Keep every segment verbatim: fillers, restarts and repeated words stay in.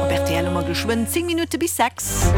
Op R T L immer geschwind zehn Minuten bis sechs.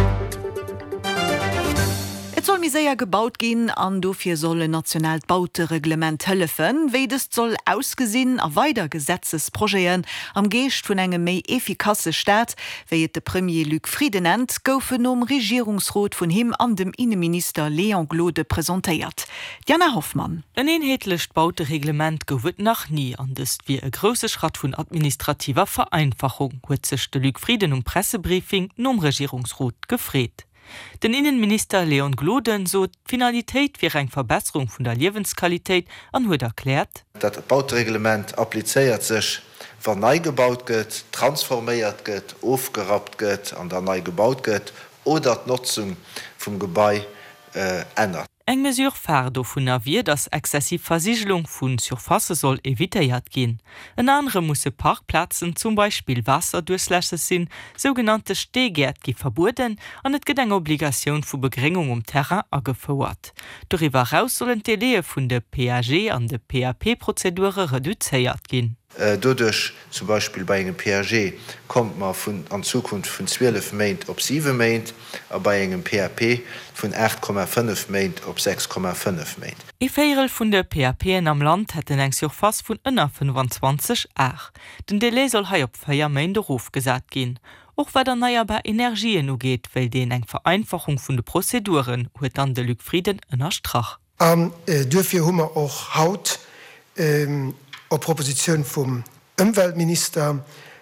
Et soll miséier gebaut gin an dofir solle national Bautereglement hëllefen, Weidest soll ausgesinn a weider Gesetzesprojeen am Geest vun engem méi effikasse Staat, wéi et de Premier Luc Frieden nennt, goufen um Regierungsrot vun him an dem Innenminister Leon Glode präsentéiert. Diana Hoffmann. Ein enheetlecht Bautereglement gowet nach nie andest wie e grosse Schritt vun administrativer Vereinfachung, huet sech de Luc Frieden um Pressebriefing nom Regierungsrot gefréet. Den Innenminister Leon Gloden so Finalitéit wie eng Verbesserung vun der Lebensqualität an huet erklärt. Dat Baureglement appliéiert sech, wann nei gebaut gëtt, transforméiert gëtt, aufgerat gëtt, an der nei gebaut gëtt oder d Nutzung vum Gebäi äh, ändert. Eng mesure fardo vun Navier, dass exzessiv Versiegelung vun Surface soll evitéiert gin. En andere musse Parkplatzen, zum Beispiel Wasserdurchlässe sinn, sogenannte Stehgärt gi verboten, an et gët eng Obligationun vu Begrengung um Terrain agefauerert. Doriwer raus sollen de Lee vun de P A G an de P A P-Prozedure reduzéiert gin. Dodurch zum Beispiel bei engem P A G kommt man von, an Zukunft vun zwölf Meint op sieben Meint, a bei engem P A P vun acht Komma fünf Meint op sechs Komma fünf Meint. E Féierel vun der P A P am Land het eng Surface vun ënner fünfundzwanzig Ach. Den Delay soll hai op Féier Meinde Ruf gesat gin. Och wat der naier bei Energien ugeet, well den eng Vereinfachung vun de Prozeduren huet an de Luc Frieden ënner Strach. Um, äh, Dufir hummer och haut ähm, op Proposition vom Umweltminister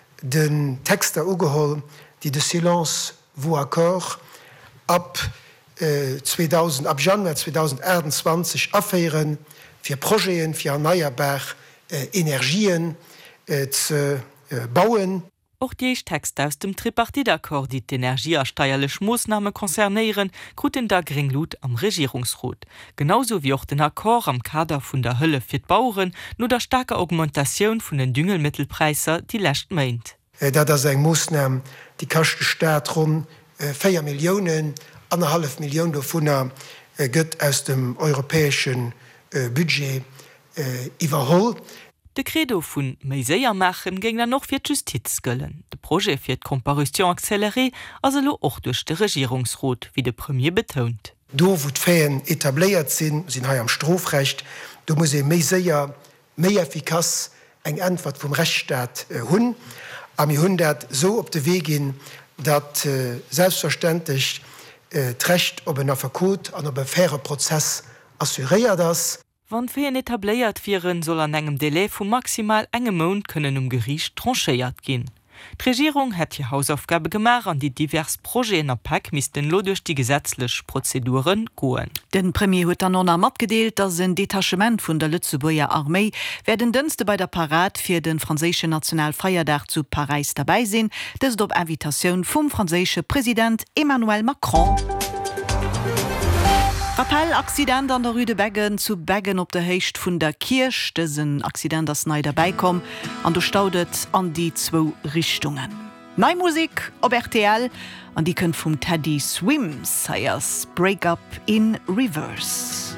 den Text der ugeholl, die de Silence vous accord ab äh, zweitausend, ab Januar zweitausendeinundzwanzig affeieren fir Projekten fir erneuerbar äh, Energien äh, zu äh, bauen. Auch die Text aus dem Tripartidakord, die energieersteierlech Moosnahme konzernieren, kruten der Gringlut am Regierungsrot. Genauso wie auch den Akkord am Kader vun der Hölle fir Bauuren, nur der starke Augmentation vun den Düngelmittelpreiser, die lächt meint. Äh, da das eng Moosnahme, die kachte Staat rum äh, vier Millionen, anderthalb Millionen davon äh, gött aus dem europäischen äh, Budget äh, überholt. De Credo vun Meiséier machen ging er noch fir Justiz gëllen. De Projekt fir d Comparution accéléré as lo och durch de Regierungsrot, wie de Premier betont. Do wo d'Féien etetaléiert sinn, sinn ha am Strofrecht, du muss e Meiséier méi effikaz eng Antwort vum Rechtsstaat äh, hunn. Am i hundert so op de Weg gin, dat äh, selbstverständlich äh, d'Recht op en Verkot an op e faire Prozess assuréiert das. Wann Féien etetaléiert viren soll an engem Delay vu maximal engem Mound kënnen um Gericht tranchéiert gin. D'Regierung hett hi Hausaufgabe gemar an die divers Projekten a Pack misisten lo durch die gesetzlech Prozeduren goen. Den Premier huet an am abgedeelt, dats een Detachement vun der Lützeburger Armee werden dënste bei der Parat fir den franzésche Nationalfeiertag zu Paris dabei sinn, des op Invitationun vum franzésche Präsident Emmanuel Macron. Rappel-Accident an der Rue de Beggen zu Beggen op der Hecht vun der Kirch, dessen Accident ass nei dabeikom, an du staudet an die zwo Richtungen. Nei Musik op R T L an die kën vum Teddy Swims heiers Break Up in Reverse.